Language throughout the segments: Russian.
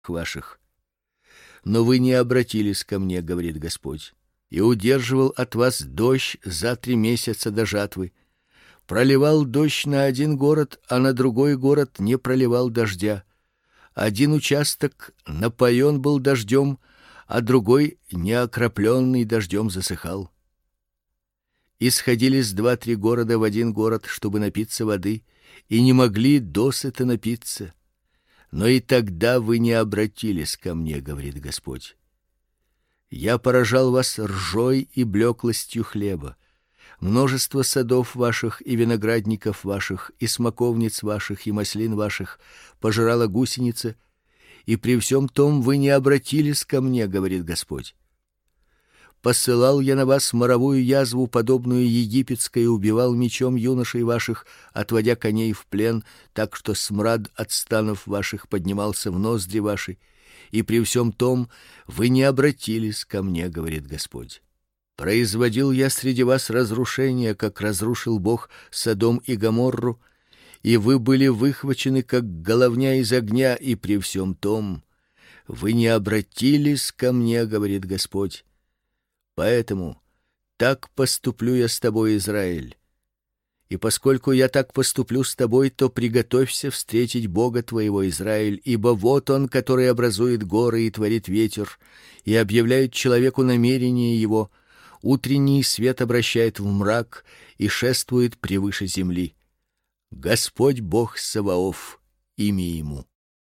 ваших. Но вы не обратились ко мне, говорит Господь, и удерживал от вас дождь за 3 месяца до жатвы. Проливал дождь на один город, а на другой город не проливал дождя. Один участок напоен был дождем, а другой неокропленный дождем засыхал. И сходились 2-3 города в один город, чтобы напиться воды, и не могли досыта напиться. Но и тогда вы не обратились ко мне, говорит Господь. Я поражал вас ржой и блеклостью хлеба. Множество садов ваших и виноградников ваших, и смоковниц ваших, и маслин ваших пожирала гусеница, и при всем том вы не обратились ко мне, говорит Господь. Посылал я на вас моровую язву, подобную египетской, и убивал мечом юношей ваших, отводя коней в плен, так что смрад от станов ваших поднимался в ноздри ваши, и при всем том вы не обратились ко мне, говорит Господь. Производил я среди вас разрушение, как разрушил Бог Содом и Гоморру, и вы были выхвачены, как головня из огня, и при всем том вы не обратились ко мне, говорит Господь. Поэтому так поступлю я с тобой, Израиль. И поскольку я так поступлю с тобой, то приготовься встретить Бога твоего, Израиль, ибо вот он, который образует горы и творит ветер, и объявляет человеку намерение его, утренний свет обращает в мрак и шествует превыше земли. Господь Бог Саваоф, имя ему.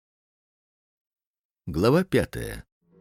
Глава 5.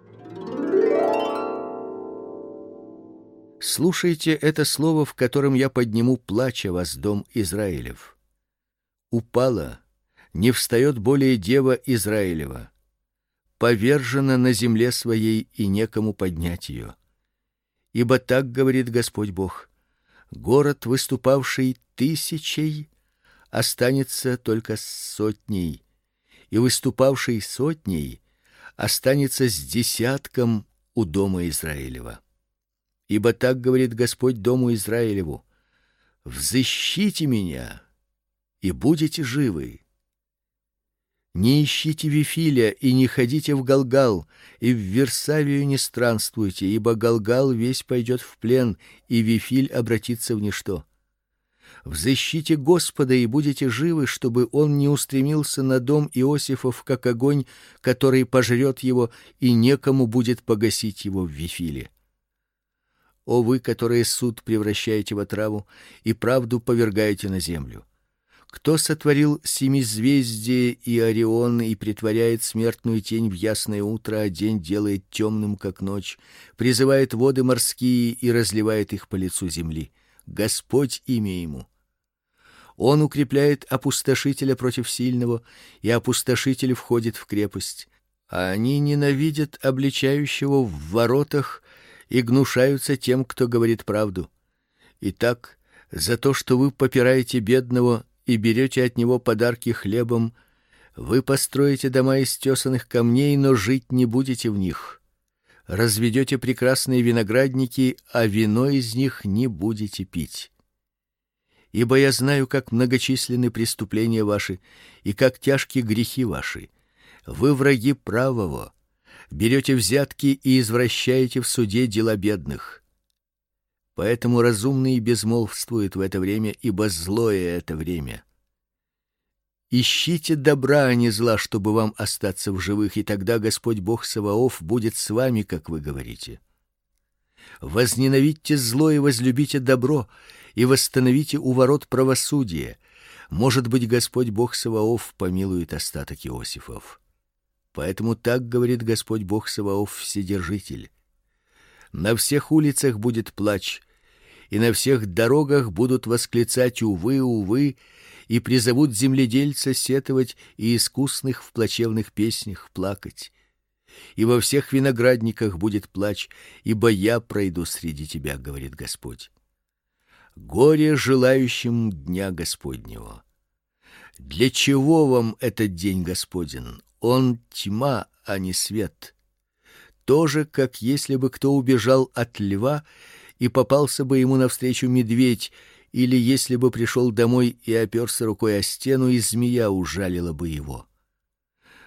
Слушайте это слово, в котором я подниму плач о вас, дом Израилев. Упала, не встает более дева Израилева. Повержена на земле своей, и некому поднять ее. Ибо так говорит Господь Бог: город, выступавший 1000, останется только с 100, и выступавший 100 останется с 10 у дома Израилева. Ибо так говорит Господь дому Израилеву: взыщите меня, и будете живы. Не ищите Вифиля и не ходите в Галгал, и в Версавию не странствуйте, ибо Галгал весь пойдет в плен, и Вифиль обратится в ничто. Взыщите Господа и будете живы, чтобы он не устремился на дом Иосифов, как огонь, который пожрет его, и некому будет погасить его в Вифиле. О вы, которые суд превращаете в отраву и правду повергаете на землю! Кто сотворил семизвездие и Орион и претворяет смертную тень в ясное утро, а день делает темным, как ночь, призывает воды морские и разливает их по лицу земли? Господь имя ему. Он укрепляет опустошителя против сильного, и опустошитель входит в крепость. А они ненавидят обличающего в воротах и гнушаются тем, кто говорит правду. Итак, за то, что вы попираете бедного и берете от него подарки хлебом, вы построите дома из тесаных камней, но жить не будете в них. Разведете прекрасные виноградники, а вино из них не будете пить. Ибо я знаю, как многочисленны преступления ваши и как тяжки грехи ваши. Вы враги правого, берете взятки и извращаете в суде дела бедных. Поэтому разумные безмолвствуют в это время, ибо злое это время. Ищите добра, а не зла, чтобы вам остаться в живых, и тогда Господь Бог Саваоф будет с вами, как вы говорите. Возненавидьте зло и возлюбите добро, и восстановите у ворот правосудие. Может быть, Господь Бог Саваоф помилует остаток Иосифов. Поэтому так говорит Господь Бог Саваоф, Вседержитель: на всех улицах будет плач, и на всех дорогах будут восклицать: увы, увы, и призовут земледельца сетовать и искусных в плачевных песнях плакать. И во всех виноградниках будет плач, ибо я пройду среди тебя, говорит Господь. Горе желающим дня Господнего. Для чего вам этот день Господень? Он тьма, а не свет. Тоже, как если бы кто убежал от льва и попался бы ему навстречу медведь, или если бы пришел домой и оперся рукой о стену, и змея ужалила бы его.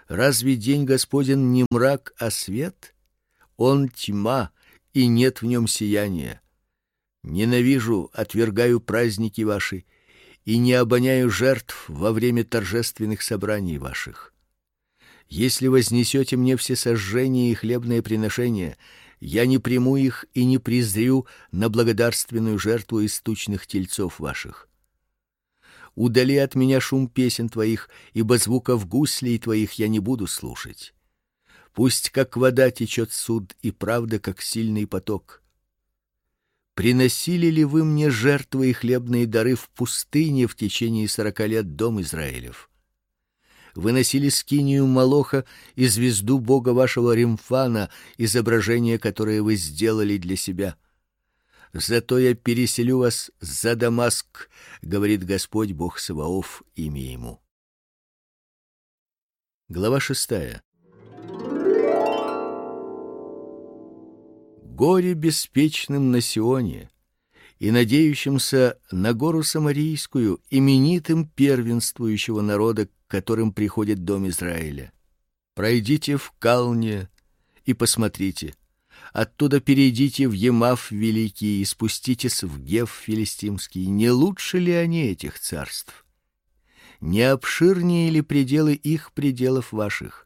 Разве день Господень не мрак, а свет? Он тьма, и нет в нем сияния. Ненавижу, отвергаю праздники ваши, и не обоняю жертв во время торжественных собраний ваших. Если вознесете мне всесожжения и хлебные приношения, я не приму их и не презрю на благодарственную жертву из тучных тельцов ваших. Удали от меня шум песен твоих, ибо звуков гуслей твоих я не буду слушать. Пусть как вода течет суд, и правда как сильный поток. Приносили ли вы мне жертвы и хлебные дары в пустыне в течение 40 лет, дом Израилев? Вы носили скинию Молоха и звезду бога вашего Римфана, изображение, которое вы сделали для себя. Зато я переселю вас за Дамаск, говорит Господь Бог Саваоф, имя ему. Глава 6. Горе беспечным на Сионе и надеющимся на гору Самарийскую, именитым первенствующего народа, к которым приходит дом Израиля. Пройдите в Калне и посмотрите. Оттуда перейдите в Емав великий и спуститесь в Гев филистимский. Не лучше ли они этих царств? Не обширнее ли пределы их пределов ваших?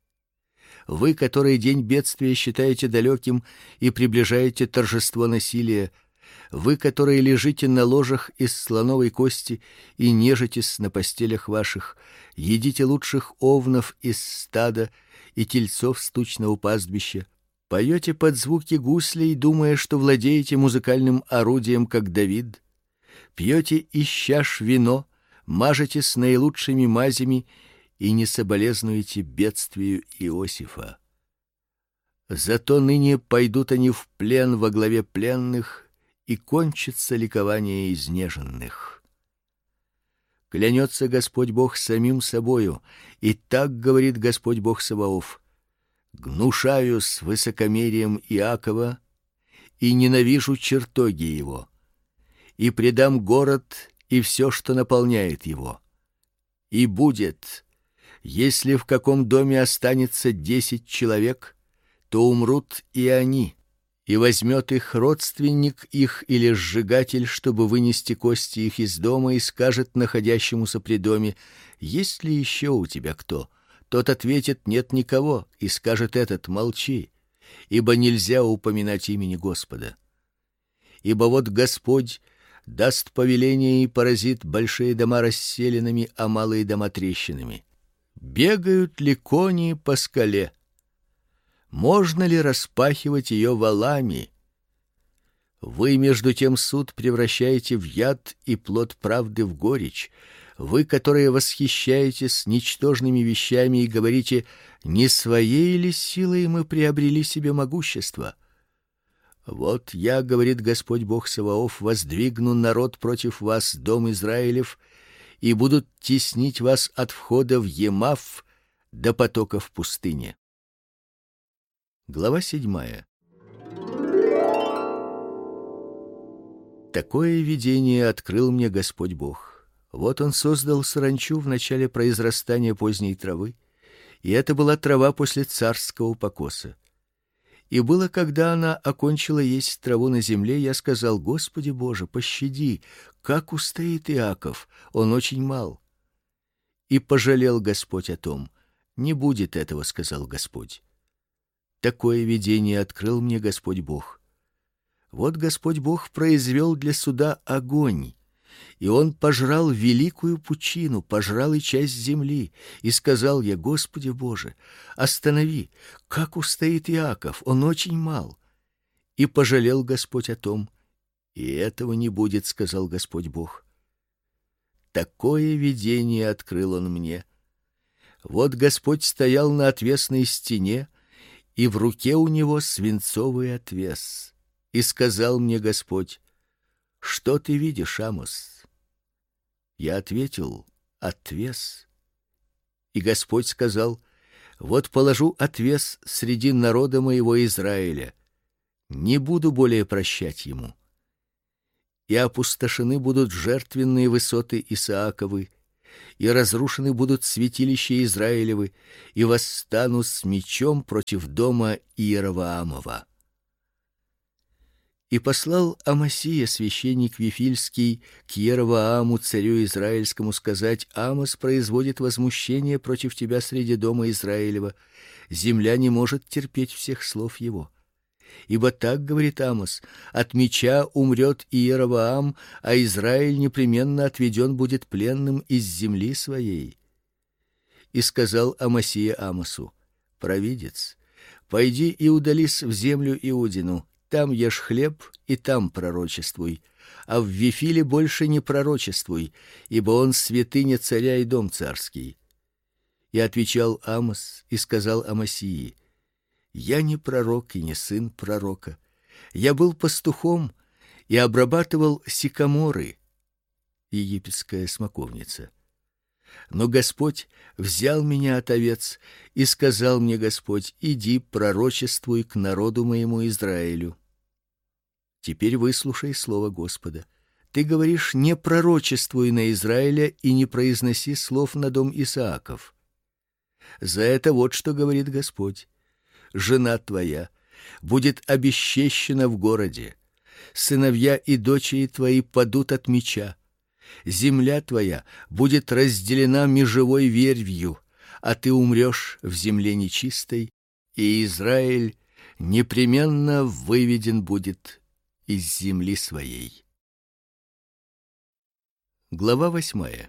Вы, которые день бедствия считаете далеким и приближаете торжество насилия, вы, которые лежите на ложах из слоновой кости и нежитесь на постелях ваших, едите лучших овнов из стада и тельцов с тучного пастбища, поете под звуки гуслей, думая, что владеете музыкальным орудием, как Давид, пьете из чаш вино, мажетесь наилучшими мазями и не соболезнуете бедствию Иосифа. Зато ныне пойдут они в плен во главе пленных, и кончится ликование изнеженных. Клянется Господь Бог самим собою, и так говорит Господь Бог Саваоф: гнушаюсь высокомерием Иакова и ненавижу чертоги его, и предам город и все, что наполняет его. И будет, если в каком доме останется 10 человек, то умрут и они, и возьмет их родственник их или сжигатель, чтобы вынести кости их из дома, и скажет находящемуся при доме: есть ли еще у тебя кто? Тот ответит: нет никого, и скажет этот: молчи, ибо нельзя упоминать имени Господа. Ибо вот Господь даст повеление и поразит большие дома расселенными, а малые дома трещинами. Бегают ли кони по скале? Можно ли распахивать ее валами? Вы между тем суд превращаете в яд и плод правды в горечь. Вы, которые восхищаетесь ничтожными вещами и говорите: не своей ли силой мы приобрели себе могущество? Вот я, говорит Господь Бог Саваоф, воздвигну народ против вас, дом Израилев, и будут теснить вас от входа в Емав до потока в пустыне. Глава 7. Такое видение открыл мне Господь Бог. Вот он создал саранчу в начале произрастания поздней травы, и это была трава после царского покоса. И было, когда она окончила есть траву на земле, я сказал: Господи Боже, пощади, как устоит Иаков, он очень мал. И пожалел Господь о том. Не будет этого, сказал Господь. Такое видение открыл мне Господь Бог. Вот Господь Бог произвел для суда огонь, и он пожрал великую пучину, пожрал и часть земли. И сказал я: Господи Боже, останови, как устоит Иаков, он очень мал. И пожалел Господь о том. И этого не будет, сказал Господь Бог. Такое видение открыл он мне. Вот Господь стоял на отвесной стене, и в руке у него свинцовый отвес. И сказал мне Господь: что ты видишь, Амос? Я ответил: отвес. И Господь сказал: вот положу отвес среди народа моего Израиля, не буду более прощать ему. И опустошены будут жертвенные высоты Исааковы, и разрушены будут святилища Израилевы, и восстану с мечом против дома Иеровоамова. И послал Амасия, священник Вифильский, к Иеровоаму, царю израильскому, сказать: Амос производит возмущение против тебя среди дома Израилева. Земля не может терпеть всех слов его. Ибо так говорит Амос: от меча умрет Иеровоам, а Израиль непременно отведен будет пленным из земли своей. И сказал Амасия Амосу: провидец, пойди и удались в землю Иудину, там ешь хлеб и там пророчествуй, а в Вифиле больше не пророчествуй, ибо он святыня царя и дом царский. И отвечал Амос и сказал Амасии: я не пророк и не сын пророка. Я был пастухом и обрабатывал сикаморы, египетская смоковница. Но Господь взял меня от овец, и сказал мне Господь: иди, пророчествуй к народу моему Израилю. Теперь выслушай слово Господа. Ты говоришь: не пророчествуй на Израиля и не произноси слов на дом Исааков. За это вот что говорит Господь: жена твоя будет обесчещена в городе, сыновья и дочери твои падут от меча, земля твоя будет разделена межевой вервью, а ты умрешь в земле нечистой, и Израиль непременно выведен будет из земли своей. Глава 8.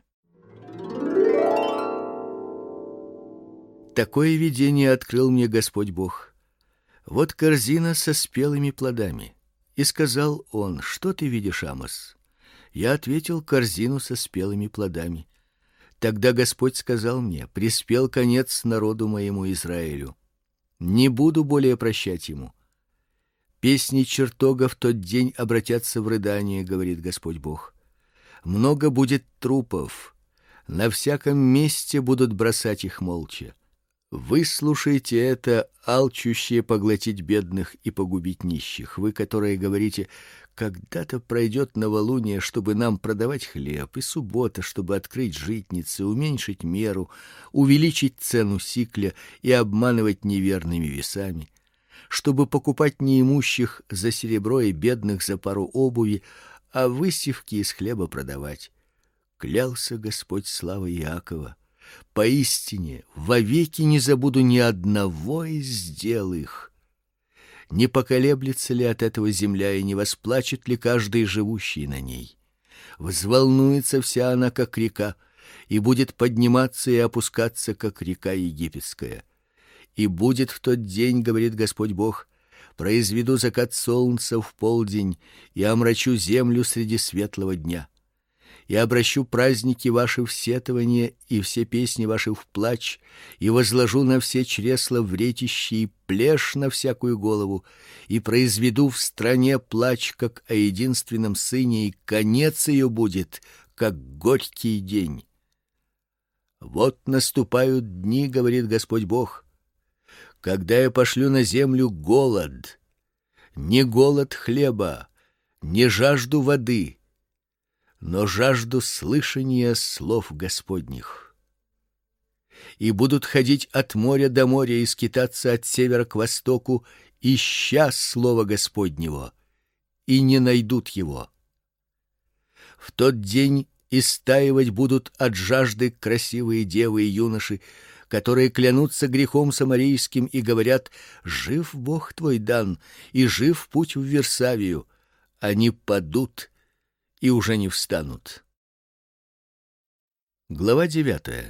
Такое видение открыл мне Господь Бог. Вот корзина со спелыми плодами. И сказал он: что ты видишь, Амос? Я ответил: корзину со спелыми плодами. Тогда Господь сказал мне: приспел конец народу моему Израилю. Не буду более прощать ему. Песни чертога в тот день обратятся в рыдание, говорит Господь Бог. Много будет трупов, на всяком месте будут бросать их молча. Выслушайте это, алчущие поглотить бедных и погубить нищих, вы, которые говорите: когда-то пройдет новолуние, чтобы нам продавать хлеб, и суббота, чтобы открыть житницы, уменьшить меру, увеличить цену сикля и обманывать неверными весами, чтобы покупать неимущих за серебро и бедных за пару обуви, а высевки из хлеба продавать. Клялся Господь славы Иакова: поистине вовеки не забуду ни одного из дел их. Не поколеблется ли от этого земля, и не восплачет ли каждый живущий на ней? Взволнуется вся она, как река, и будет подниматься и опускаться, как река египетская. И будет в тот день, говорит Господь Бог, произведу закат солнца в полдень и омрачу землю среди светлого дня. И обращу праздники ваши в сетование и все песни ваши в плач, и возложу на все чресла вретище и плешь на всякую голову, и произведу в стране плач, как о единственном сыне, и конец ее будет, как горький день. Вот наступают дни, говорит Господь Бог, когда я пошлю на землю голод, не голод хлеба, не жажду воды, но жажду слышания слов Господних. И будут ходить от моря до моря и скитаться от севера к востоку, ища слова Господнего, и не найдут его. В тот день истаивать будут от жажды красивые девы и юноши, которые клянутся грехом самарийским и говорят: жив Бог твой Дан, и жив путь в Вирсавию. Они падут и уже не встанут. Глава 9.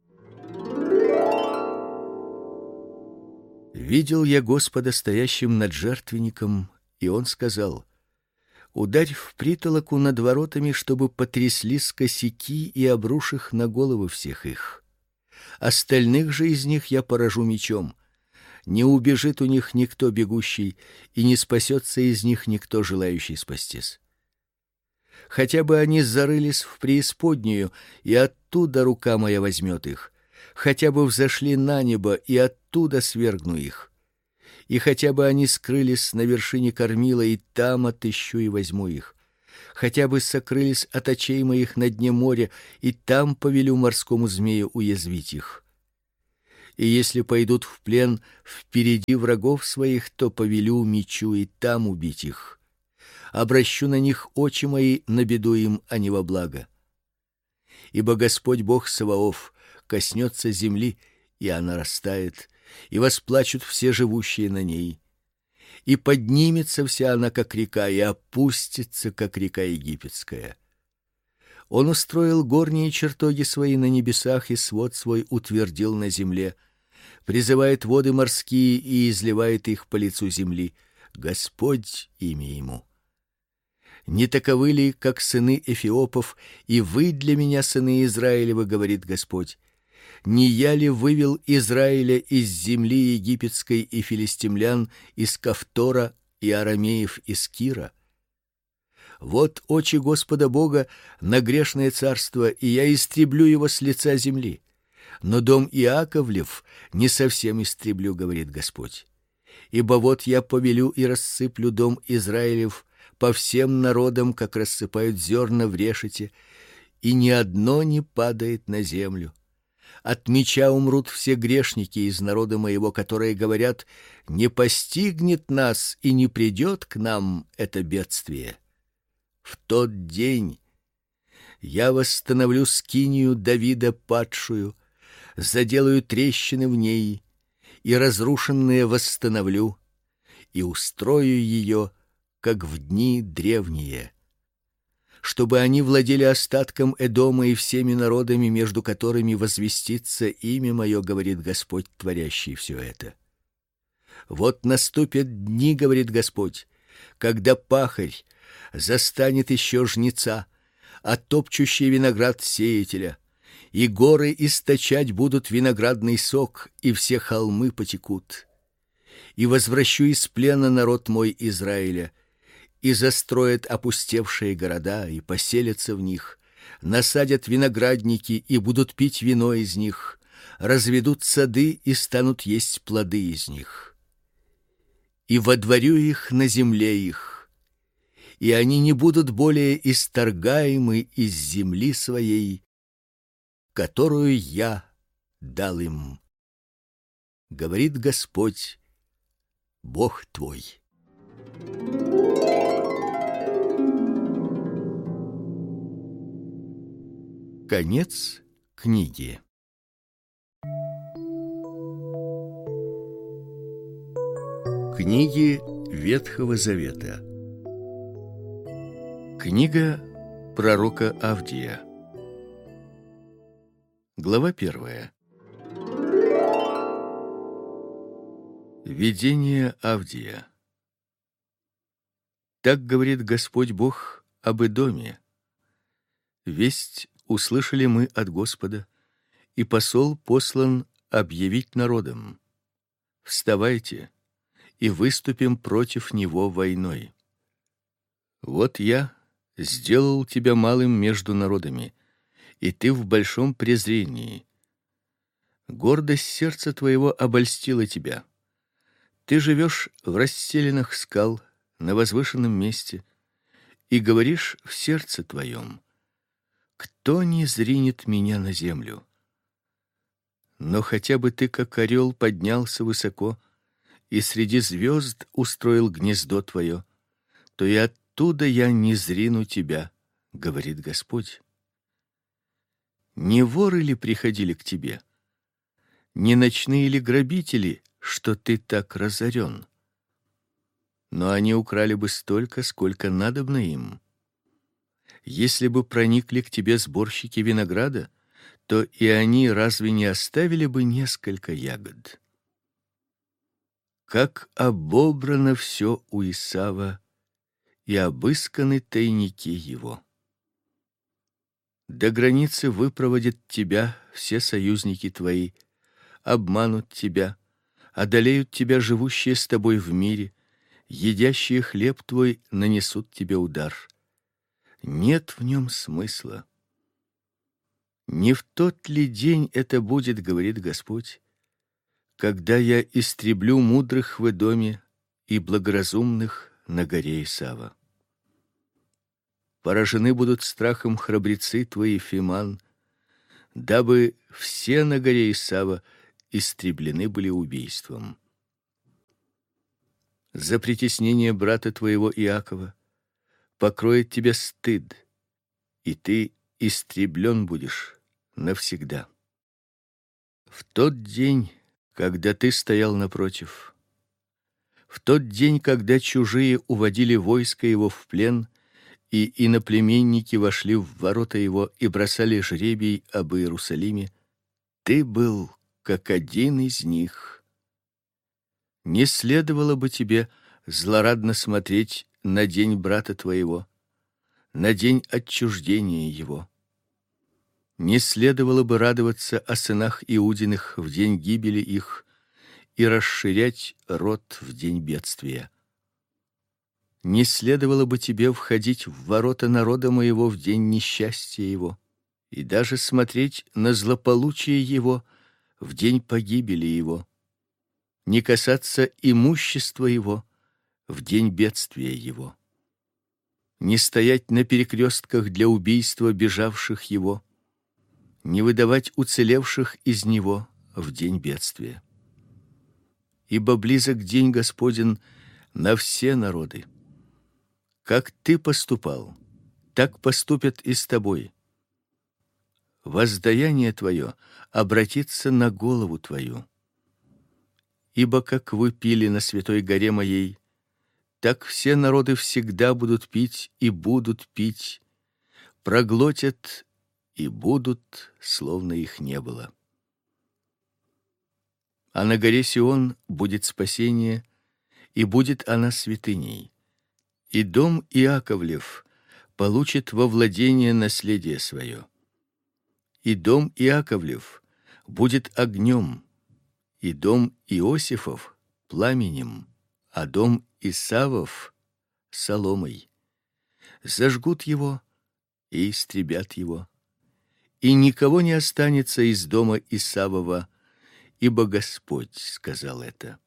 Видел я Господа стоящим над жертвенником, и он сказал: ударь в притолоку над воротами, чтобы потряслись косяки, и обрушь их на головы всех их. Остальных же из них я поражу мечом. Не убежит у них никто бегущий, и не спасется из них никто, желающий спастись. Хотя бы они зарылись в преисподнюю, и оттуда рука моя возьмет их. Хотя бы взошли на небо, и оттуда свергну их. И хотя бы они скрылись на вершине кормила, и там отыщу и возьму их. хотя бы сокрылись от очей моих на дне моря, и там повелю морскому змею уязвить их. И если пойдут в плен впереди врагов своих, то повелю мечу и там убить их. Обращу на них очи мои на беду им, а не во благо. Ибо Господь Бог Саваоф коснется земли, и она растает, и восплачут все живущие на ней. И поднимется вся она, как река, и опустится, как река египетская. Он устроил горние чертоги свои на небесах, и свод свой утвердил на земле. Призывает воды морские и изливает их по лицу земли. Господь имя ему. Не таковы ли, как сыны эфиопов, и вы для меня, сыны Израилевы, говорит Господь? Не я ли вывел Израиля из земли египетской и филистимлян из Кавтора и арамеев из Кира? Вот очи Господа Бога на грешное царство, и я истреблю его с лица земли. Но дом Иаковлев не совсем истреблю, говорит Господь. Ибо вот я повелю и рассыплю дом Израилев по всем народам, как рассыпают зерна в решете, и ни одно не падает на землю. От меча умрут все грешники из народа моего, которые говорят: не постигнет нас и не придет к нам это бедствие. В тот день я восстановлю скинию Давида падшую, заделаю трещины в ней, и разрушенные восстановлю, и устрою ее, как в дни древние, чтобы они владели остатком Эдома и всеми народами, между которыми возвестится имя мое, говорит Господь, творящий все это. Вот наступят дни, говорит Господь, когда пахарь застанет еще жнеца, а топчущий виноград сеятеля, и горы источать будут виноградный сок, и все холмы потекут. И возвращу из плена народ мой Израиля, и застроят опустевшие города, и поселятся в них, насадят виноградники, и будут пить вино из них, разведут сады, и станут есть плоды из них. И водворю их на земле их, и они не будут более исторгаемы из земли своей, которую я дал им, говорит Господь, Бог твой. Конец книги. Книги Ветхого Завета. Книга пророка Авдия. Глава 1. Видение Авдия. Так говорит Господь Бог об Эдоме. Весть услышали мы от Господа, и посол послан объявить народам: вставайте и выступим против него войной. Вот я сделал тебя малым между народами, и ты в большом презрении. Гордость сердца твоего обольстила тебя. Ты живешь в расселинах скал, на возвышенном месте, и говоришь в сердце твоем: кто не зринет меня на землю? Но хотя бы ты, как орел, поднялся высоко и среди звезд устроил гнездо твое, то и оттуда я не зрину тебя, говорит Господь. Не воры ли приходили к тебе? Не ночные ли грабители, что ты так разорен? Но они украли бы столько, сколько надобно им. Если бы проникли к тебе сборщики винограда, то и они разве не оставили бы несколько ягод? Как обобрано все у Исава, и обысканы тайники его. До границы выпроводят тебя все союзники твои, обманут тебя, одолеют тебя живущие с тобой в мире, едящие хлеб твой нанесут тебе удар. Нет в нем смысла. Не в тот ли день это будет, говорит Господь, когда я истреблю мудрых в Эдоме и благоразумных на горе Исава? Поражены будут страхом храбрецы твои, Фиман, дабы все на горе Исава истреблены были убийством. За притеснение брата твоего Иакова покроет тебя стыд, и ты истреблен будешь навсегда. В тот день, когда ты стоял напротив, в тот день, когда чужие уводили войско его в плен, и иноплеменники вошли в ворота его и бросали жребий об Иерусалиме, ты был как один из них. Не следовало бы тебе злорадно смотреть на день брата твоего, на день отчуждения его. Не следовало бы радоваться о сынах Иудиных в день гибели их и расширять род в день бедствия. Не следовало бы тебе входить в ворота народа моего в день несчастья его, и даже смотреть на злополучие его в день погибели его, не касаться имущества его в день бедствия его, не стоять на перекрестках для убийства бежавших его, не выдавать уцелевших из него в день бедствия. Ибо близок день Господень на все народы. Как ты поступал, так поступят и с тобой. Воздаяние твое обратится на голову твою. Ибо как вы пили на святой горе моей, так все народы всегда будут пить и будут пить, проглотят и будут, словно их не было. А на горе Сион будет спасение, и будет она святыней. И дом Иаковлев получит во владение наследие свое. И дом Иаковлев будет огнем, и дом Иосифов пламенем, а дом Исавов соломой. Зажгут его и истребят его, и никого не останется из дома Исавова, ибо Господь сказал это.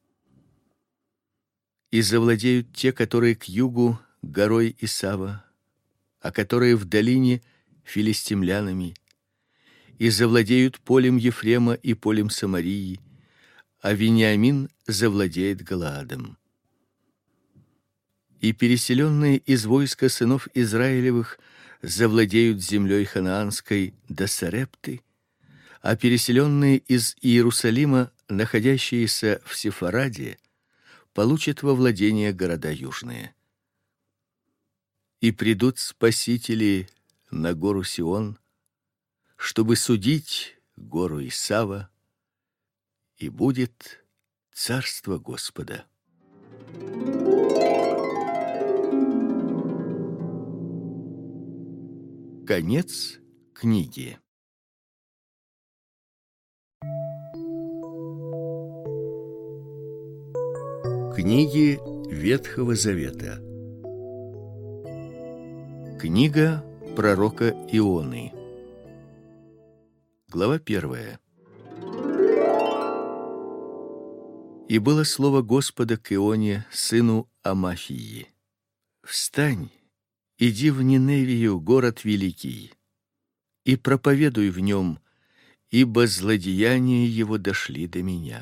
И завладеют те, которые к югу горой Исава, а которые в долине филистимлянами, и завладеют полем Ефрема и полем Самарии, а Вениамин завладеет Галаадом. И переселенные из войска сынов Израилевых завладеют землей ханаанской до Сарепты, а переселенные из Иерусалима, находящиеся в Сефараде, получат во владение города южные. И придут спасители на гору Сион, чтобы судить гору Исава, и будет царство Господа. Конец книги. Книги Ветхого Завета. Книга пророка Ионы. Глава 1. И было слово Господа к Ионе, сыну Амафии: «Встань, иди в Ниневию, город великий, и проповедуй в нем, ибо злодеяния его дошли до меня».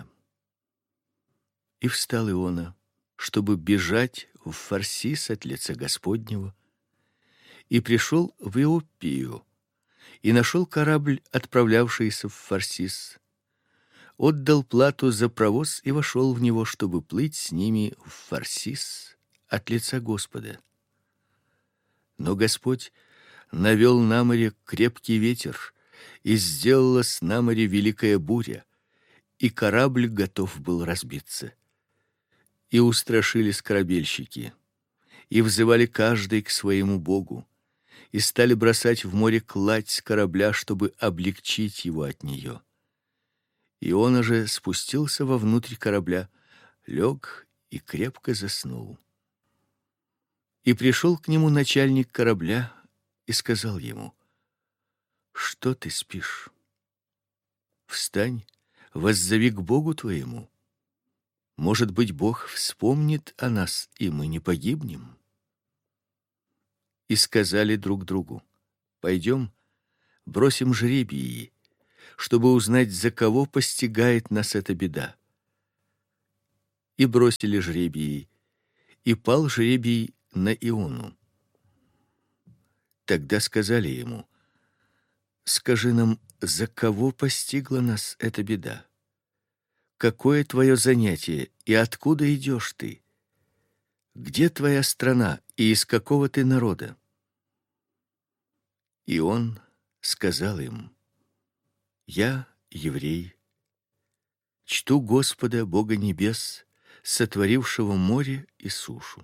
И встал Иона, чтобы бежать в Фарсис от лица Господнего, и пришел в Иопию, и нашел корабль, отправлявшийся в Фарсис, отдал плату за провоз и вошел в него, чтобы плыть с ними в Фарсис от лица Господа. Но Господь навел на море крепкий ветер, и сделалась на море великая буря, и корабль готов был разбиться. И устрашились корабельщики, и взывали каждый к своему богу, и стали бросать в море кладь с корабля, чтобы облегчить его от нее. Иона же спустился вовнутрь корабля, лег и крепко заснул. И пришел к нему начальник корабля и сказал ему: «Что ты спишь? Встань, воззови к Богу твоему. Может быть, Бог вспомнит о нас, и мы не погибнем». и сказали друг другу: пойдем, бросим жребии, чтобы узнать, за кого постигает нас эта беда. И бросили жребии, и пал жребий на Иону. Тогда сказали ему: скажи нам, за кого постигла нас эта беда? Какое твое занятие и откуда идешь ты? Где твоя страна и из какого ты народа? И он сказал им: я еврей, чту Господа, Бога небес, сотворившего море и сушу.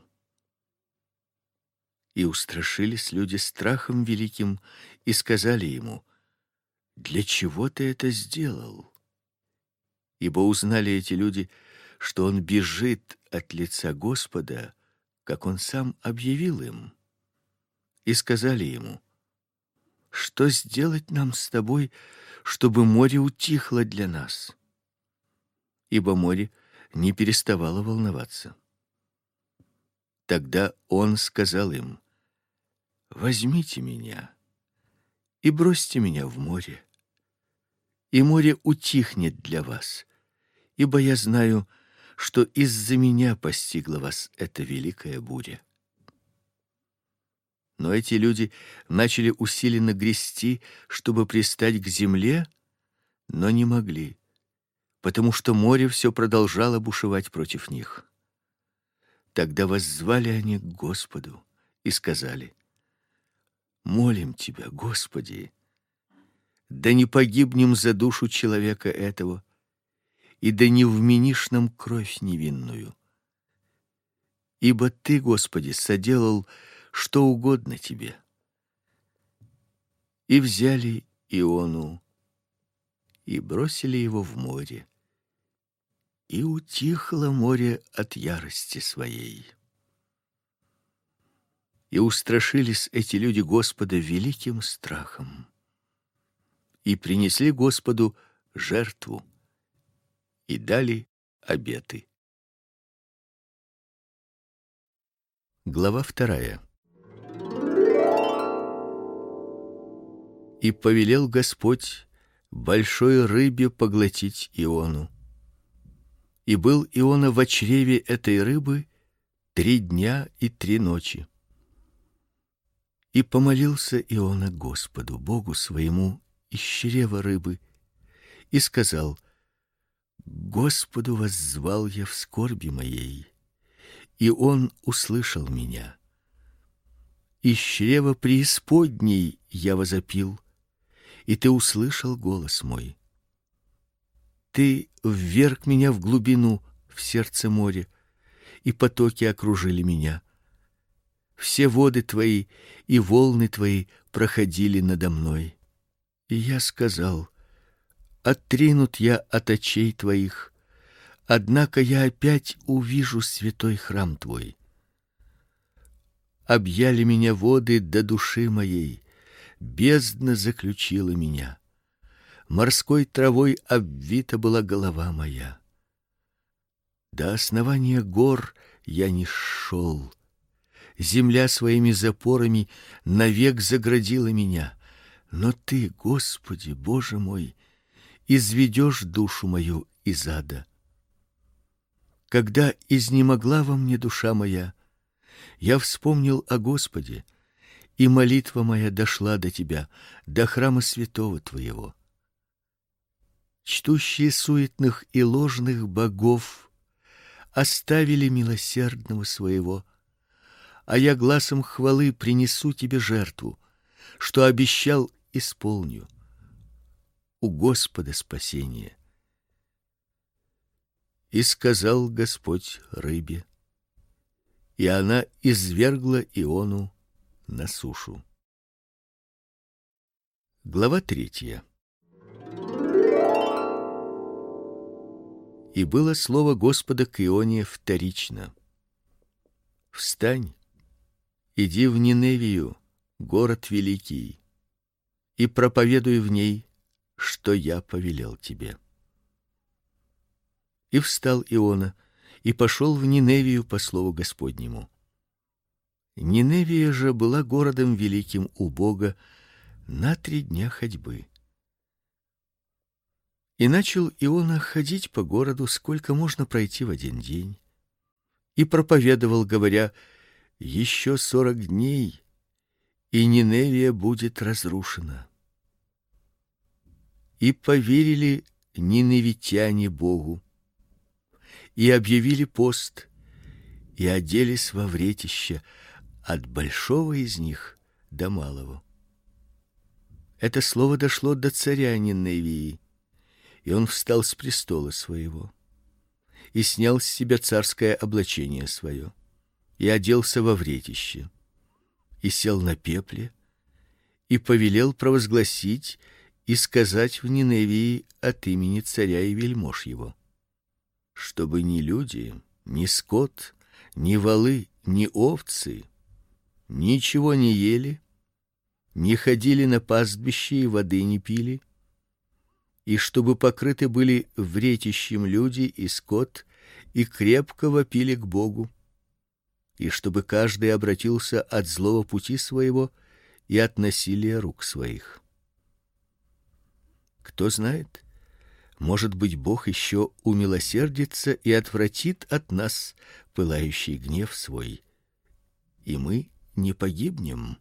И устрашились люди страхом великим и сказали ему: для чего ты это сделал? Ибо узнали эти люди, что он бежит от лица Господа, как он сам объявил им. И сказали ему: что сделать нам с тобой, чтобы море утихло для нас? Ибо море не переставало волноваться. Тогда он сказал им: возьмите меня и бросьте меня в море, и море утихнет для вас, ибо я знаю, что из-за меня постигла вас эта великая буря. Но эти люди начали усиленно грести, чтобы пристать к земле, но не могли, потому что море все продолжало бушевать против них. Тогда воззвали они к Господу и сказали: молим Тебя, Господи, да не погибнем за душу человека этого, и да не вменишь нам кровь невинную. Ибо Ты, Господи, соделал что угодно Тебе. И взяли Иону, и бросили его в море, и утихло море от ярости своей. И устрашились эти люди Господа великим страхом, и принесли Господу жертву, и дали обеты. Глава 2. И повелел Господь большой рыбе поглотить Иону. И был Иона во чреве этой рыбы 3 дня и 3 ночи. И помолился Иона Господу, Богу своему, из чрева рыбы, и сказал: Господу воззвал я в скорби моей, и Он услышал меня. Из чрева преисподней я возопил, и Ты услышал голос мой. Ты вверг меня в глубину, в сердце моря, и потоки окружили меня. Все воды Твои и волны Твои проходили надо мной. И я сказал: отринут я от очей Твоих, однако я опять увижу святой храм Твой. Объяли меня воды до души моей, бездна заключила меня. Морской травой обвита была голова моя. До основания гор я низшел. Земля своими запорами навек заградила меня. Но Ты, Господи, Боже мой, изведешь душу мою из ада. Когда изнемогла во мне душа моя, я вспомнил о Господе, и молитва моя дошла до Тебя, до храма святого Твоего. Чтущие суетных и ложных богов оставили милосердного своего, а я гласом хвалы принесу Тебе жертву, что обещал, исполню. У Господа спасение. И сказал Господь рыбе, и она извергла Иону на сушу. Глава 3. И было слово Господа к Ионе вторично: встань, иди в Ниневию, город великий, и проповедуй в ней, что я повелел тебе. И встал Иона и пошел в Ниневию по слову Господнему. Ниневия же была городом великим у Бога на 3 дня ходьбы. И начал Иона ходить по городу, сколько можно пройти в 1 день, и проповедовал, говоря: еще 40 дней, и Ниневия будет разрушена. И поверили ниневитяне Богу, и объявили пост, и оделись во вретище, от большого из них до малого. Это слово дошло до царя Ниневии, и он встал с престола своего, и снял с себя царское облачение свое, и оделся во вретище, и сел на пепле, и повелел провозгласить и сказать в Ниневии от имени царя и вельмож его, чтобы ни люди, ни скот, ни волы, ни овцы ничего не ели, не ходили на пастбище и воды не пили, и чтобы покрыты были вретищем люди и скот, и крепко вопили к Богу, и чтобы каждый обратился от злого пути своего и от насилия рук своих. Кто знает, может быть, Бог еще умилосердится и отвратит от нас пылающий гнев свой, и мы не погибнем.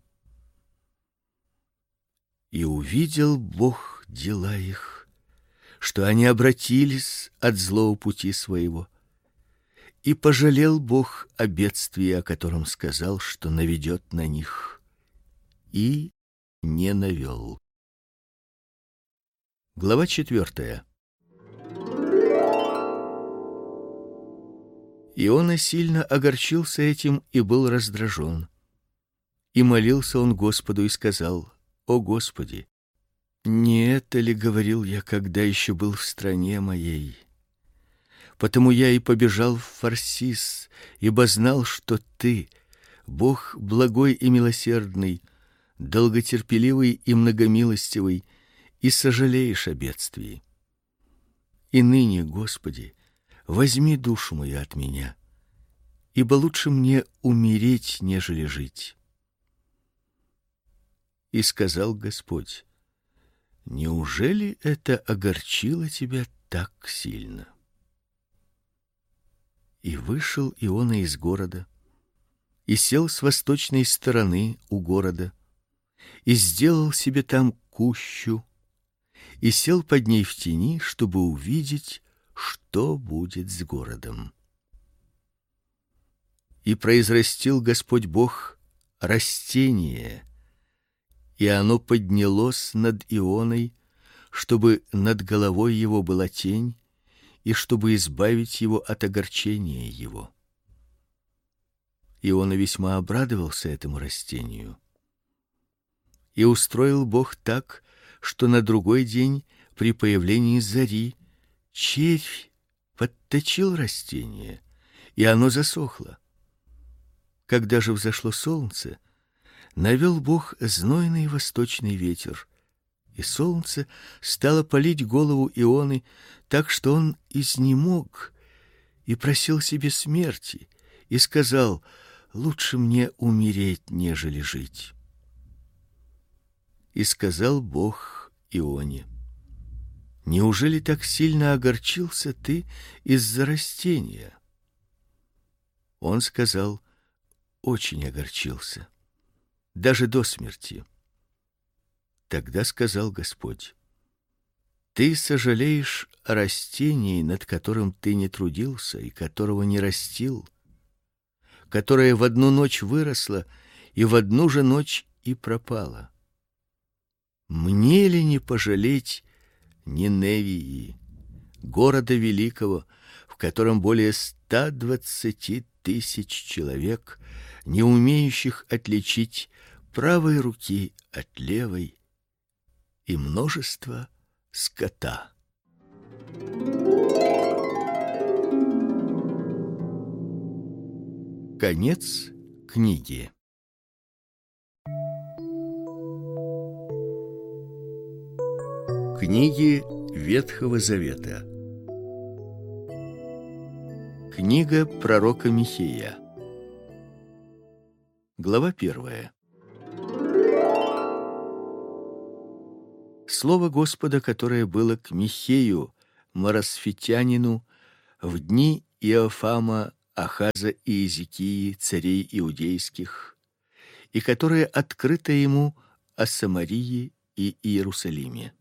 И увидел Бог дела их, что они обратились от злого пути своего, и пожалел Бог о бедствии, о котором сказал, что наведет на них, и не навел. Глава 4. Иона сильно огорчился этим и был раздражен. И молился он Господу и сказал: «О Господи, не это ли говорил я, когда еще был в стране моей? Потому я и побежал в Фарсис, ибо знал, что Ты, Бог благой и милосердный, долготерпеливый и многомилостивый, и сожалеешь о бедствии. И ныне, Господи, возьми душу мою от меня, ибо лучше мне умереть, нежели жить». И сказал Господь: «Неужели это огорчило тебя так сильно?» И вышел Иона из города, и сел с восточной стороны у города, и сделал себе там кущу, и сел под ней в тени, чтобы увидеть, что будет с городом. И произрастил Господь Бог растение, и оно поднялось над Ионой, чтобы над головой его была тень, и чтобы избавить его от огорчения его. Иона весьма обрадовался этому растению. И устроил Бог так, что на другой день при появлении зари червь подточил растение, и оно засохло. Когда же взошло солнце, навел Бог знойный восточный ветер, и солнце стало палить голову Ионы, так что он изнемог и просил себе смерти, и сказал: «Лучше мне умереть, нежели жить». И сказал Бог Ионе: «Неужели так сильно огорчился ты из-за растения?» Он сказал: «Очень огорчился, даже до смерти». Тогда сказал Господь: «Ты сожалеешь о растении, над которым ты не трудился и которого не растил, которое в одну ночь выросло и в одну же ночь и пропало. Мне ли не пожалеть Ниневии, города великого, в котором более 120 тысяч человек, не умеющих отличить правой руки от левой, и множество скота?» Конец книги. Книги Ветхого Завета. Книга пророка Михея. Глава 1. Слово Господа, которое было к Михею, Марасфитянину, в дни Иофама, Ахаза и Иезекии, царей иудейских, и которое открыто ему о Самарии и Иерусалиме.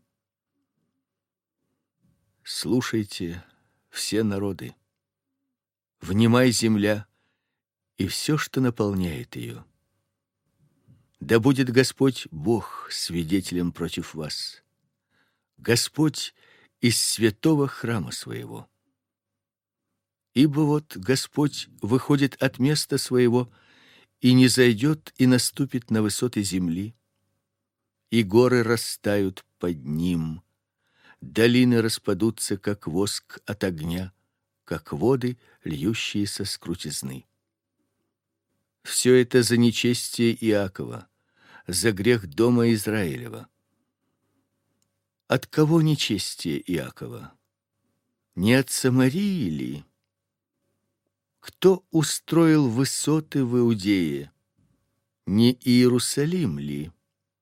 Слушайте, все народы, внимай, земля, и все, что наполняет ее. Да будет Господь Бог свидетелем против вас, Господь из святого храма своего. Ибо вот Господь выходит от места своего и не зайдет и наступит на высоты земли, и горы растают под ним, долины распадутся, как воск от огня, как воды, льющиеся с крутизны. Все это за нечестие Иакова, за грех дома Израилева. От кого нечестие Иакова? Не от Самарии ли? Кто устроил высоты в Иудее? Не Иерусалим ли?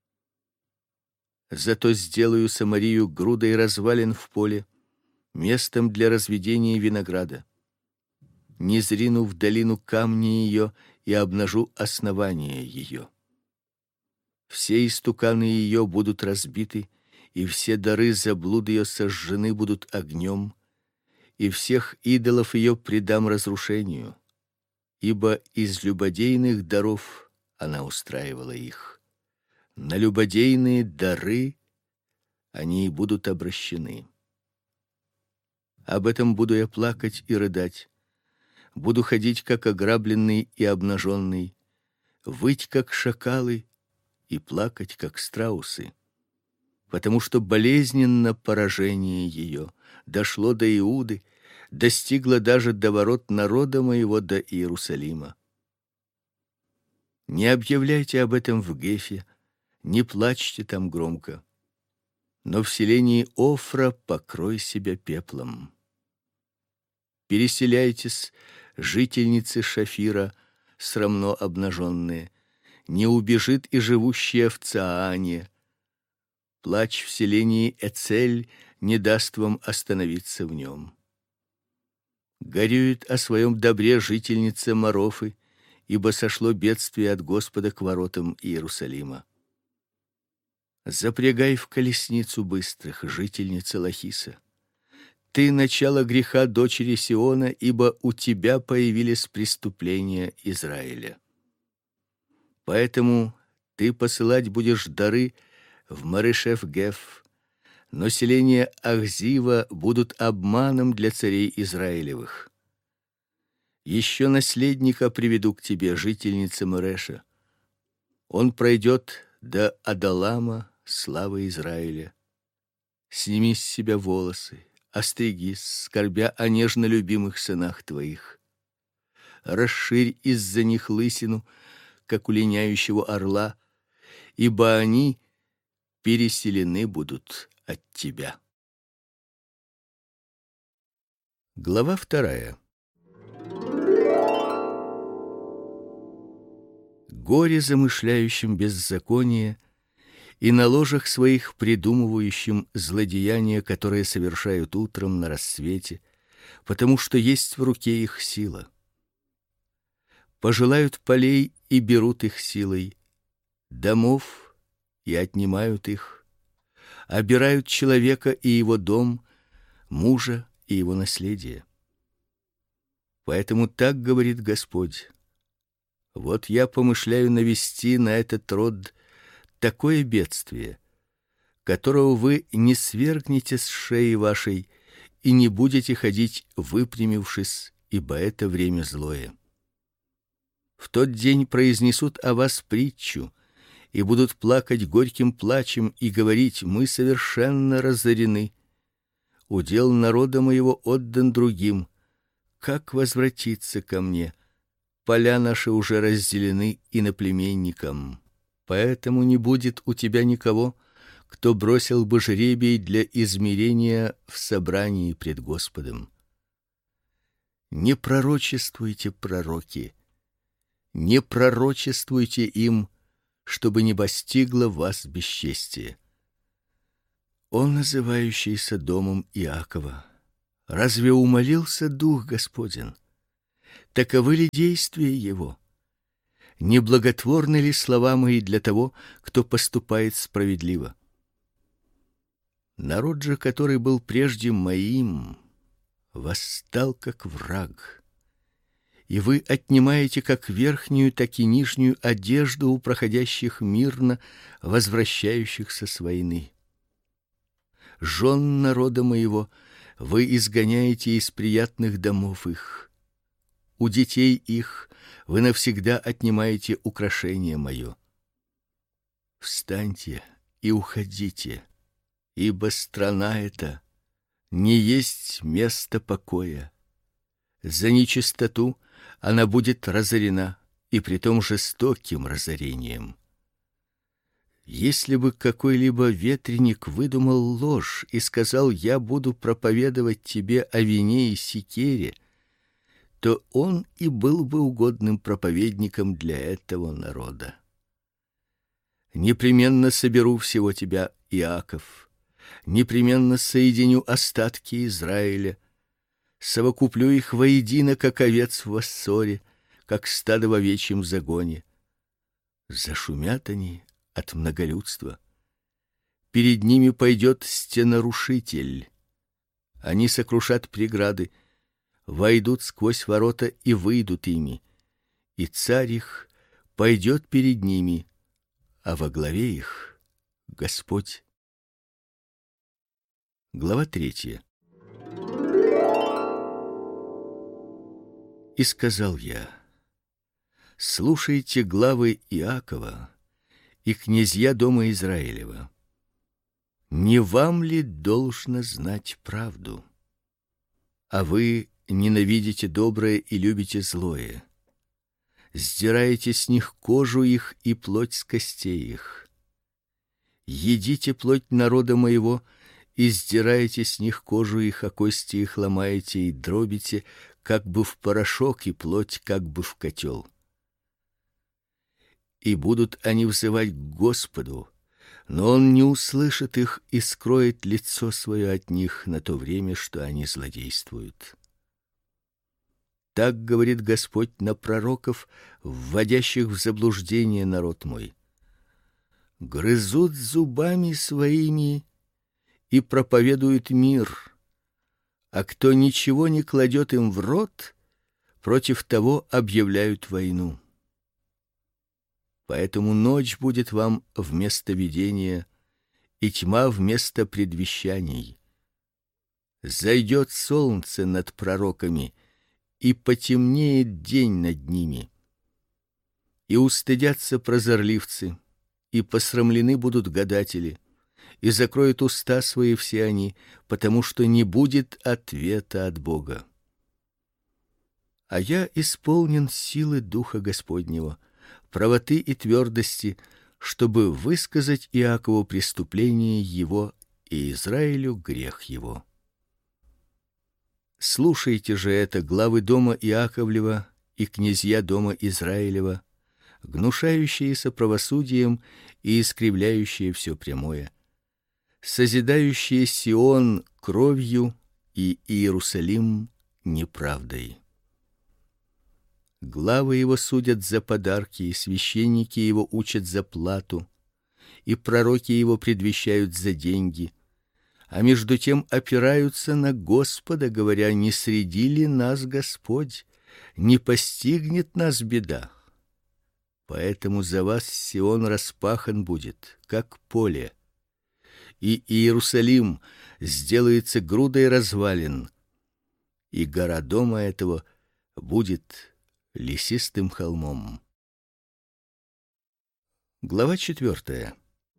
Зато сделаю Самарию грудой развалин в поле, местом для разведения винограда. Низрину в долину камни ее и обнажу основание ее. Все истуканы ее будут разбиты, и все дары заблуд ее сожжены будут огнем, и всех идолов ее предам разрушению, ибо из любодейных даров она устраивала их. На любодейные дары они и будут обращены. Об этом буду я плакать и рыдать, буду ходить, как ограбленный и обнаженный, выть, как шакалы, и плакать, как страусы, потому что болезненно поражение ее дошло до Иуды, достигло даже до ворот народа моего, до Иерусалима. Не объявляйте об этом в Гефе, не плачьте там громко, но в селении Офра покрой себя пеплом. Переселяйтесь, жительницы Шафира, срамно обнаженные, не убежит и живущая в Цаане. Плач в селении Эцель не даст вам остановиться в нем. Горюет о своем добре жительница Марофы, ибо сошло бедствие от Господа к воротам Иерусалима. Запрягай в колесницу быстрых, жительница Лахиса. Ты начало греха дочери Сиона, ибо у тебя появились преступления Израиля. Поэтому ты посылать будешь дары в Маришеф-Геф, но селения Ахзива будут обманом для царей Израилевых. Еще наследника приведу к тебе, жительница Мереша. Он пройдет до Адалама, славы Израиля. Сними с себя волосы, остригись, скорбя о нежно любимых сынах твоих. Расширь из-за них лысину, как у линяющего орла, ибо они переселены будут от тебя. Глава 2. Горе замышляющим беззаконие и на ложах своих придумывающим злодеяния, которые совершают утром на рассвете, потому что есть в руке их сила. Пожелают полей и берут их силой, домов и отнимают их, обирают человека и его дом, мужа и его наследие. Поэтому так говорит Господь: вот я помышляю навести на этот род такое бедствие, которого вы не свергнете с шеи вашей и не будете ходить выпрямившись, ибо это время злое. В тот день произнесут о вас притчу и будут плакать горьким плачем и говорить: мы совершенно разорены. Удел народа моего отдан другим. Как возвратиться ко мне? Поля наши уже разделены иноплеменникам. Поэтому не будет у тебя никого, кто бросил бы жребий для измерения в собрании пред Господом. Не пророчествуйте, пророки, Не пророчествуйте им, чтобы не постигло вас бесчестие. Он, называющийся домом Иакова, разве умолился дух Господень? Таковы ли действия его? Не благотворны ли слова мои для того, кто поступает справедливо? Народ же, который был прежде моим, восстал как враг. И вы отнимаете как верхнюю, так и нижнюю одежду у проходящих мирно, возвращающихся с войны. Жен народа моего вы изгоняете из приятных домов их. У детей их вы навсегда отнимаете украшение мое. Встаньте и уходите, ибо страна эта не есть место покоя. За нечистоту она будет разорена, и притом жестоким разорением. Если бы какой-либо ветреник выдумал ложь и сказал: я буду проповедовать тебе о вине и секере, то он и был бы угодным проповедником для этого народа. Непременно соберу всего тебя, Иаков, непременно соединю остатки Израиля, совокуплю их воедино, как овец в воссоре, как стадо в овечьем загоне. Зашумят они от многолюдства. Перед ними пойдет стенорушитель. Они сокрушат преграды, войдут сквозь ворота и выйдут ими, и царь их пойдет перед ними, а во главе их Господь. Глава 3. И сказал я: слушайте главы Иакова и князья дома Израилева. Не вам ли должно знать правду? А вы ненавидите доброе и любите злое. Сдираете с них кожу их и плоть с костей их. Едите плоть народа моего и сдираете с них кожу их, а кости их ломаете и дробите, как бы в порошок, и плоть, как бы в котел. И будут они взывать к Господу, но он не услышит их и скроет лицо свое от них на то время, что они злодействуют. Так говорит Господь на пророков, вводящих в заблуждение народ мой. Грызут зубами своими и проповедуют мир, а кто ничего не кладет им в рот, против того объявляют войну. Поэтому ночь будет вам вместо видения, и тьма вместо предвещаний. Зайдет солнце над пророками, и потемнеет день над ними. И устыдятся прозорливцы, и посрамлены будут гадатели, и закроют уста свои все они, потому что не будет ответа от Бога. А я исполнен силы Духа Господнего, правоты и твердости, чтобы высказать Иакову преступление его и Израилю грех его. Слушайте же это, главы дома Иаковлева и князья дома Израилева, гнушающиеся правосудием и искривляющие все прямое, созидающие Сион кровью и Иерусалим неправдой. Главы его судят за подарки, и священники его учат за плату, и пророки его предвещают за деньги, а между тем опираются на Господа, говоря: не среди ли нас Господь, не постигнет нас беда. Поэтому за вас Сион распахан будет, как поле, и Иерусалим сделается грудой развалин, и гора дома этого будет лесистым холмом. Глава 4.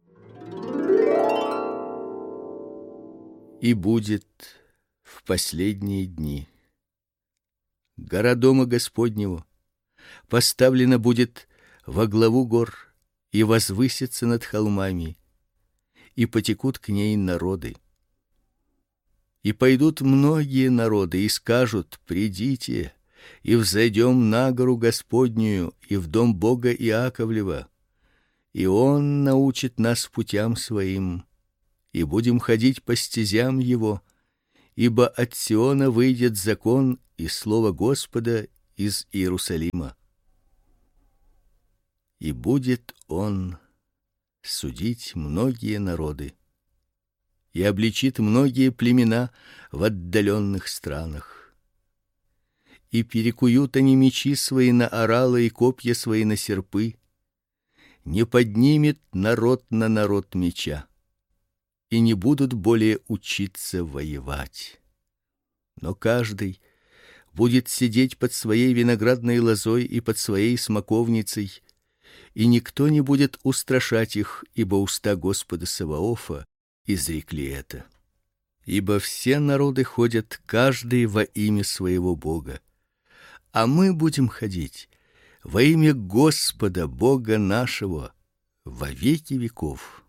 И будет в последние дни гора дома Господнего поставлена будет во главу гор и возвысится над холмами, и потекут к ней народы. И пойдут многие народы и скажут: придите, и взойдем на гору Господнюю и в дом Бога Иаковлева, и Он научит нас путям своим, и будем ходить по стезям его, ибо от Сиона выйдет закон и слово Господа из Иерусалима. И будет Он судить многие народы, и обличит многие племена в отдаленных странах. И перекуют они мечи свои на оралы и копья свои на серпы. Не поднимет народ на народ меча, и не будут более учиться воевать. Но каждый будет сидеть под своей виноградной лозой и под своей смоковницей, и никто не будет устрашать их, ибо уста Господа Саваофа изрекли это. Ибо все народы ходят каждый во имя своего Бога, а мы будем ходить во имя Господа Бога нашего во веки веков.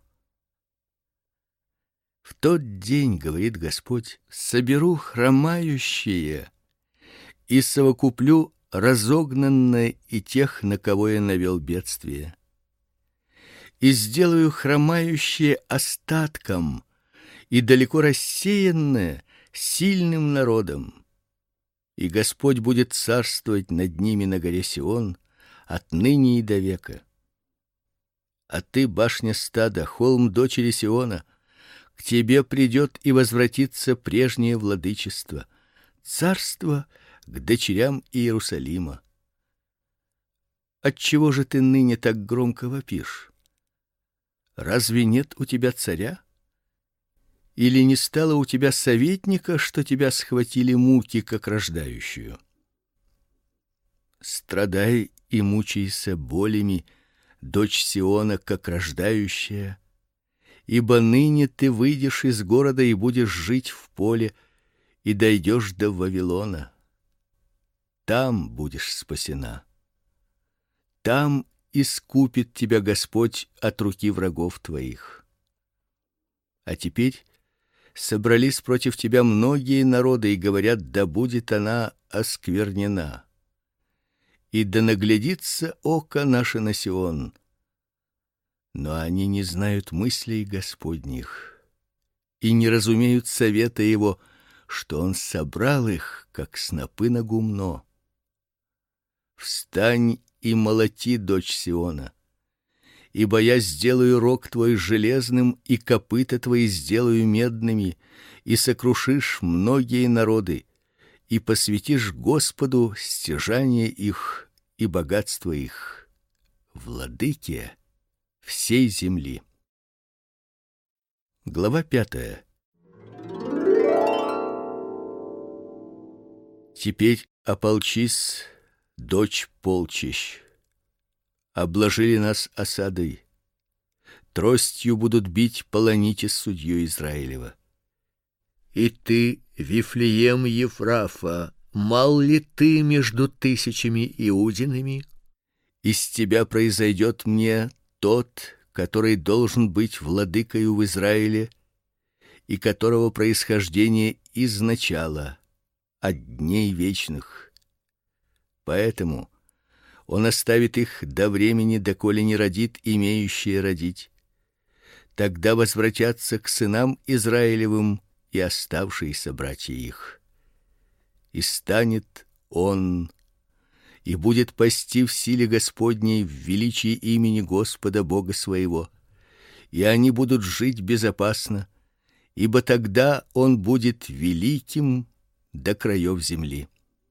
В тот день, говорит Господь, соберу хромающие и совокуплю разогнанные и тех, на кого я навел бедствие, и сделаю хромающие остатком и далеко рассеянные сильным народом. И Господь будет царствовать над ними на горе Сион отныне и до века. А ты, башня стада, холм дочери Сиона, к тебе придет и возвратится прежнее владычество, царство к дочерям Иерусалима. Отчего же ты ныне так громко вопишь? Разве нет у тебя царя? Или не стало у тебя советника, что тебя схватили муки, как рождающую? Страдай и мучайся болями, дочь Сиона, как рождающая, ибо ныне ты выйдешь из города и будешь жить в поле, и дойдешь до Вавилона. Там будешь спасена. Там искупит тебя Господь от руки врагов твоих. А теперь собрались против тебя многие народы и говорят: да будет она осквернена. И да наглядится око наше на Сион. Но они не знают мыслей Господних и не разумеют совета его, что он собрал их, как снопы на гумно. Встань и молоти, дочь Сиона, ибо я сделаю рог твой железным и копыта твои сделаю медными, и сокрушишь многие народы, и посвятишь Господу стяжание их и богатство их, владыке всей земли. Глава 5. Теперь ополчись, дочь полчищ. Обложили нас осадой. Тростью будут бить полоните судью Израилева. И ты, Вифлеем Ефрафа, мал ли ты между тысячами иудинами? Из тебя произойдет мне тот, который должен быть владыкою в Израиле, и которого происхождение изначало, от дней вечных. Поэтому он оставит их до времени, доколе не родит имеющие родить. Тогда возвратятся к сынам Израилевым и оставшиеся братья их. И станет он и будет пасти в силе Господней в величии имени Господа Бога своего, и они будут жить безопасно, ибо тогда он будет великим до краев земли.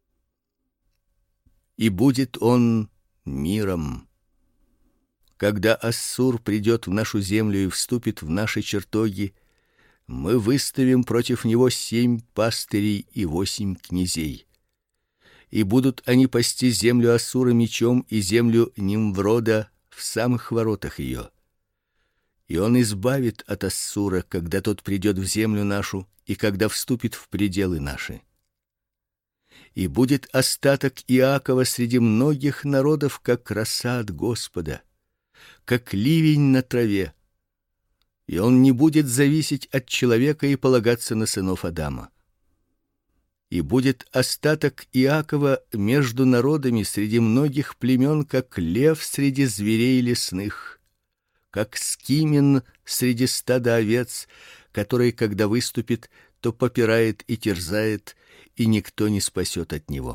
И будет он миром. Когда Ассур придет в нашу землю и вступит в наши чертоги, мы выставим против него 7 пастырей и 8 князей. И будут они пасти землю Ассура мечом и землю Нимврода в самых воротах ее. И он избавит от Ассура, когда тот придет в землю нашу и когда вступит в пределы наши. И будет остаток Иакова среди многих народов, как роса от Господа, как ливень на траве. И он не будет зависеть от человека и полагаться на сынов Адама. И будет остаток Иакова между народами среди многих племен, как лев среди зверей лесных, как скимин среди стада овец, который, когда выступит, то попирает и терзает, и никто не спасет от него.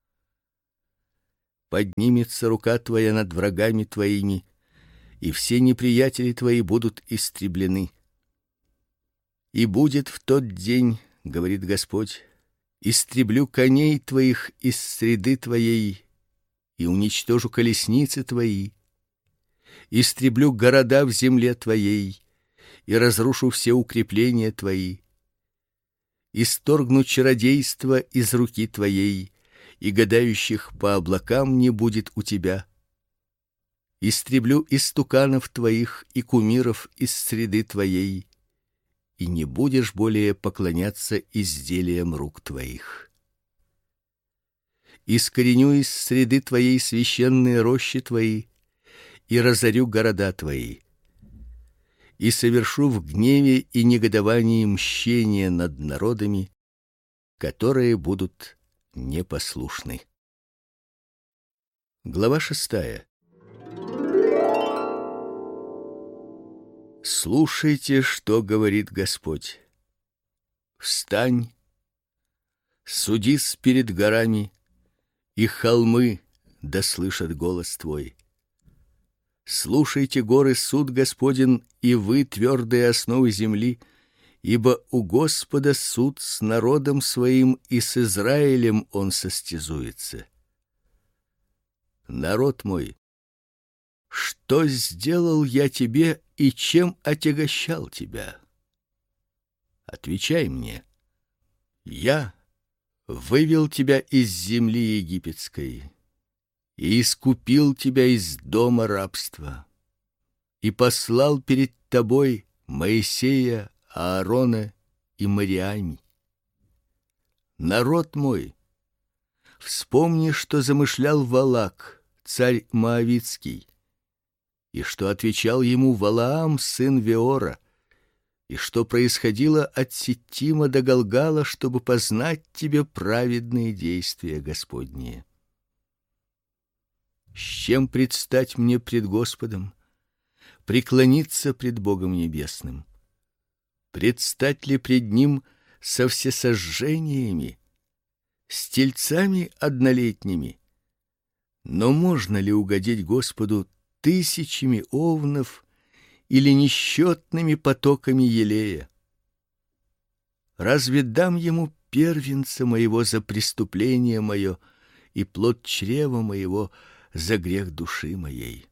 Поднимется рука твоя над врагами твоими, и все неприятели твои будут истреблены. И будет в тот день, говорит Господь, истреблю коней твоих из среды твоей и уничтожу колесницы твои, истреблю города в земле твоей и разрушу все укрепления твои, исторгну чародейство из руки твоей, и гадающих по облакам не будет у тебя. Истреблю истуканов твоих и кумиров из среды твоей, и не будешь более поклоняться изделиям рук твоих. Искореню из среды твоей священные рощи твои и разорю города твои, и совершу в гневе и негодовании мщение над народами, которые будут непослушны. Глава 6. Слушайте, что говорит Господь. Встань, судись перед горами, и холмы да слышат голос твой. Слушайте, горы, суд Господен, и вы, твердые основы земли, ибо у Господа суд с народом своим, и с Израилем он состязуется. Народ мой, что сделал я тебе и чем отягощал тебя? Отвечай мне. Я вывел тебя из земли египетской и искупил тебя из дома рабства, и послал перед тобой Моисея, Аарона и Мириам. Народ мой, вспомни, что замышлял Валак, царь Моавитский, и что отвечал ему Валаам, сын Веора, и что происходило от Ситтима до Галгала, чтобы познать тебе праведные действия Господние. С чем предстать мне пред Господом, преклониться пред Богом небесным? Предстать ли пред Ним со всесожжениями, с тельцами однолетними? Но можно ли угодить Господу тысячами овнов или несчетными потоками елея? Разве дам Ему первенца моего за преступление мое и плод чрева моего за грех души моей?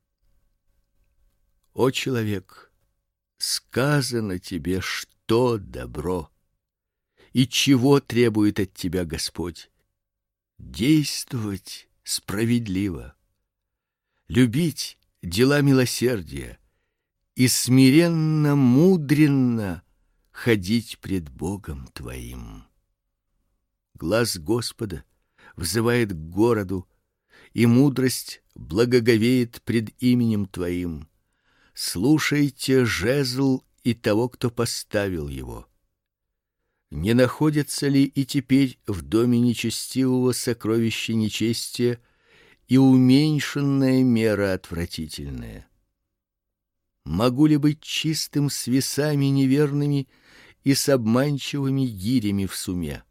О человек, сказано тебе, что добро, и чего требует от тебя Господь: действовать справедливо, любить дела милосердия и смиренно, мудренно ходить пред Богом твоим. Глаз Господа взывает к городу, и мудрость благоговеет пред именем твоим. Слушайте жезл и того, кто поставил его. Не находится ли и теперь в доме нечестивого сокровище нечестия и уменьшенная мера отвратительная? Могу ли быть чистым с весами неверными и с обманчивыми гирями в суме?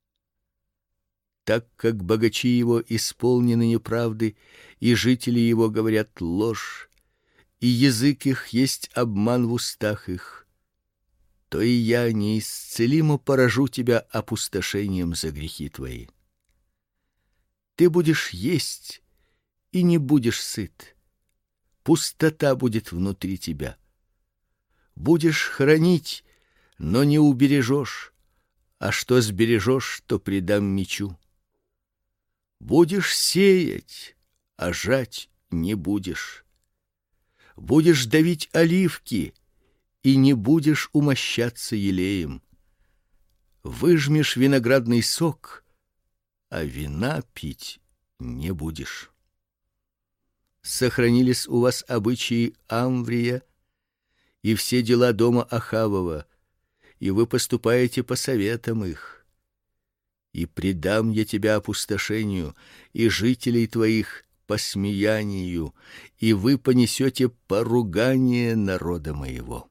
Так как богачи его исполнены неправды, и жители его говорят ложь, и язык их есть обман в устах их, то и я неисцелимо поражу тебя опустошением за грехи твои. Ты будешь есть и не будешь сыт, пустота будет внутри тебя. Будешь хранить, но не убережешь, а что сбережешь, то предам мечу. Будешь сеять, а жать не будешь. Будешь давить оливки, и не будешь умощаться елеем. Выжмешь виноградный сок, а вина пить не будешь. Сохранились у вас обычаи Амврия и все дела дома Ахавова, и вы поступаете по советам их. И предам я тебя опустошению, и жителей твоих посмеянию, и вы понесете поругание народа моего.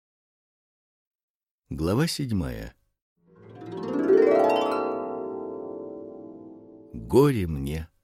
Глава 7. Горе мне,